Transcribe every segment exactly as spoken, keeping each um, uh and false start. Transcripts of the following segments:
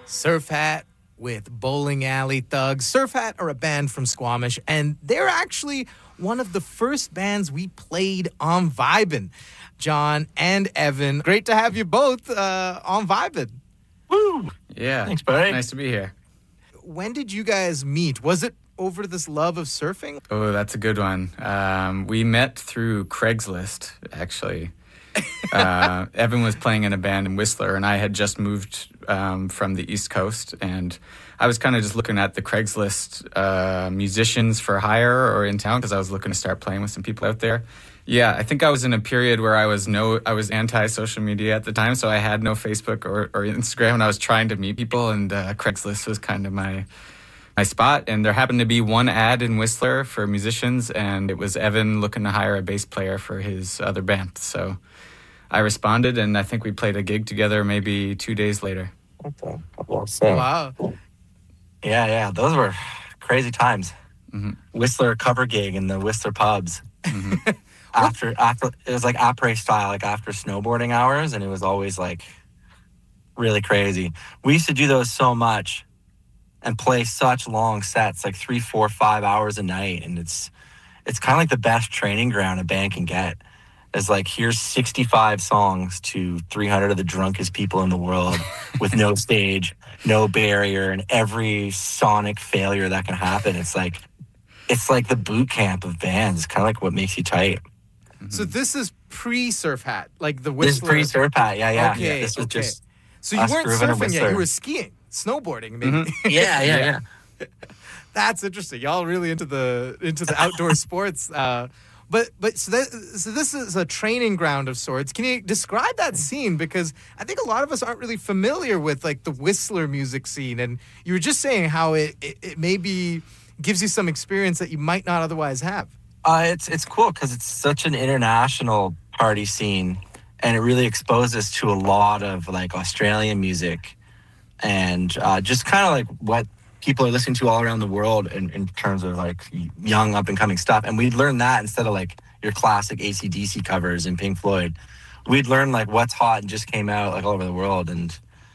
Surf Hat with Bowling Alley Thugs. Surf Hat are a band from Squamish, and they're actually one of the first bands we played on Vibin'. John and Evan, great to have you both uh, on Vibin'. Woo! Yeah. Thanks, buddy. Nice to be here. When did you guys meet? Was it over this love of surfing? Oh, that's a good one. Um, we met through Craigslist, actually. uh, Evan was playing in a band in Whistler, and I had just moved um, from the East Coast, and I was kind of just looking at the Craigslist uh, musicians for hire or in town because I was looking to start playing with some people out there. Yeah, I think I was in a period where I was no, I was anti-social media at the time, so I had no Facebook or, or Instagram, and I was trying to meet people, and uh, Craigslist was kind of my my spot. And there happened to be one ad in Whistler for musicians, and it was Evan looking to hire a bass player for his other band. So I responded, and I think we played a gig together maybe two days later. Okay. Well said. Wow. Yeah, yeah. Those were crazy times. Mm-hmm. Whistler cover gig in the Whistler pubs. Mm-hmm. after, after it was like après style, like after snowboarding hours, and it was always like really crazy. We used to do those so much and play such long sets, like three, four, five hours a night, and it's it's kind of like the best training ground a band can get. It's like, here's sixty-five songs to three hundred of the drunkest people in the world with no stage, no barrier, and every sonic failure that can happen. It's like it's like the boot camp of bands. It's kind of like what makes you tight. Mm-hmm. So this is pre-Surf Hat, like the This is Whistler. pre-Surf Hat, yeah, yeah. Okay, yeah. This was okay. just So you us weren't grooving a surfing yet, Whistler. you were skiing, snowboarding, maybe. Mm-hmm. yeah, yeah, Yeah. yeah. That's interesting. Y'all really into the into the outdoor sports. Uh, but but so, that, so this is a training ground of sorts. Can you describe that scene? Because I think a lot of us aren't really familiar with like the Whistler music scene. And you were just saying how it, it, it maybe gives you some experience that you might not otherwise have. Uh, it's it's cool because it's such an international party scene, and it really exposes to a lot of like Australian music, and uh, just kind of like what people are listening to all around the world in, in terms of like young up and coming stuff. And we'd learn that instead of like your classic A C D C covers and Pink Floyd. We'd learn like what's hot and just came out like all over the world. And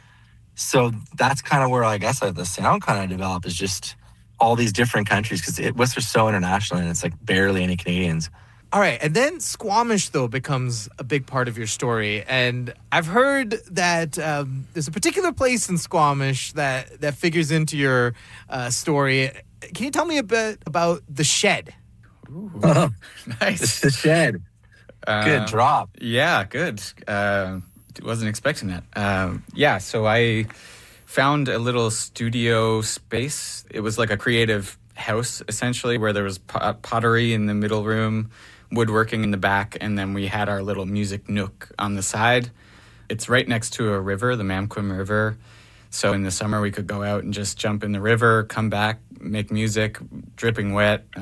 so that's kind of where I guess like, the sound kind of developed, is just all these different countries, because Whistler's so international and it's like barely any Canadians. All right, and then Squamish, though, becomes a big part of your story. And I've heard that um, there's a particular place in Squamish that, that figures into your uh, story. Can you tell me a bit about The Shed? Ooh, Oh, nice. The Shed. Uh, Good drop. Yeah, good. Uh, wasn't expecting that. Um, yeah, so I found a little studio space. It was like a creative house, essentially, where there was pot- pottery in the middle room, woodworking in the back, and then we had our little music nook on the side. It's right next to a river, the Mamquim River. So in the summer, we could go out and just jump in the river, come back, make music, dripping wet.